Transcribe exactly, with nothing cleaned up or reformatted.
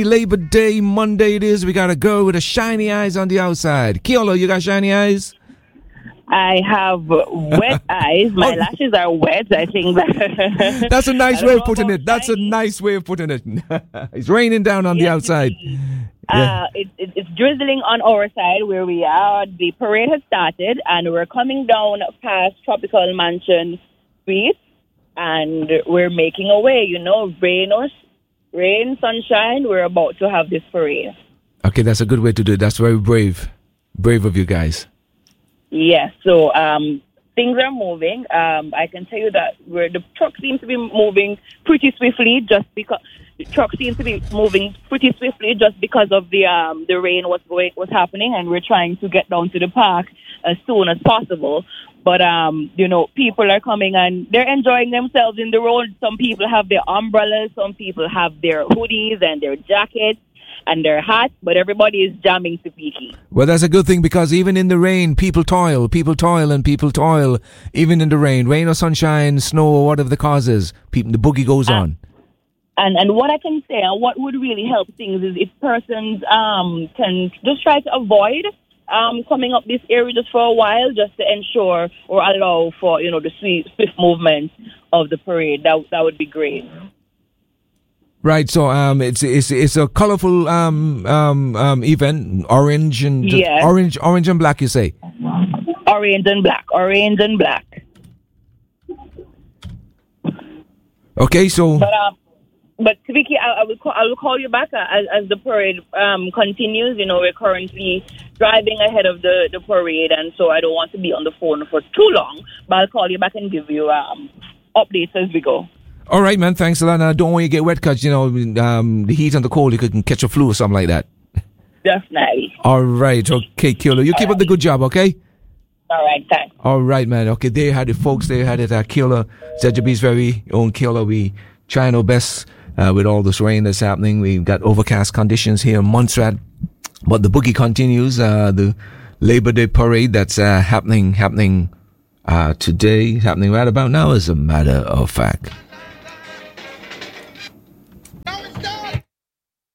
Labor Day Monday it is. We got a girl with a shiny eyes on the outside. Keola, you got shiny eyes? I have wet eyes. My Oh. lashes are wet. I think that That's a nice I don't way of know putting about it. That's a shiny. nice way of putting it. It's raining down on the Yes, outside. it is. Yeah. Uh, it, it, it's drizzling on our side where we are. The parade has started, and we're coming down past Tropical Mansion Street, and we're making our way. You know, rain or rain, sunshine. We're about to have this parade. Okay, that's a good way to do it. That's very brave. Brave of you guys. Yes. So um, things are moving. Um, I can tell you that we're, the truck seems to be moving pretty swiftly, just because the truck seems to be moving pretty swiftly, just because of the um, the rain was going was happening, and we're trying to get down to the park as soon as possible. But um, you know, people are coming and they're enjoying themselves in the road. Some people have their umbrellas, some people have their hoodies and their jackets and their hats, but everybody is jamming to Peaky. Well, that's a good thing because even in the rain, people toil, people toil and people toil. Even in the rain, rain or sunshine, snow or whatever the cause is, people, the boogie goes Uh, on. And and what I can say, and what would really help things is if persons um can just try to avoid um coming up this area just for a while, just to ensure or allow for, you know, the swift, swift movement of the parade. That that would be great. Right, so um, it's it's it's a colorful um um um event, orange and Yes. orange orange and black. You say? Orange and black, orange and black. Okay, so But um, but Vicky, I, I will call, I will call you back uh, as as the parade um continues. You know, we're currently driving ahead of the the parade, and so I don't want to be on the phone for too long. But I'll call you back and give you um updates as we go. all right, man. Thanks a lot. Uh, don't want you to get wet because you know um the heat and the cold, you could catch a flu or something like that. Definitely. All right, okay, Keola, you keep up the good job, okay? All right, thanks. All right, man. Okay, there you had it, folks. There you had it. Uh, Keola, Z J B's very own Keola. We trying our best uh, with all this rain that's happening. We've got overcast conditions here in Montserrat, but the boogie continues. Uh, the Labor Day parade that's uh, happening, happening uh, today, happening right about now, as a matter of fact.